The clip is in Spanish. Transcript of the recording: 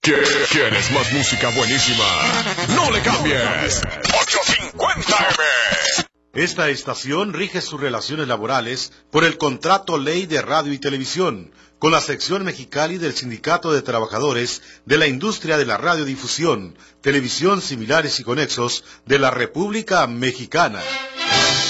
¿Quieres más música buenísima? ¡No le cambies! 850M. Esta estación rige sus relaciones laborales por el Contrato Ley de Radio y Televisión, con la sección Mexicali del Sindicato de Trabajadores de la Industria de la Radiodifusión, Televisión Similares y Conexos de la República Mexicana.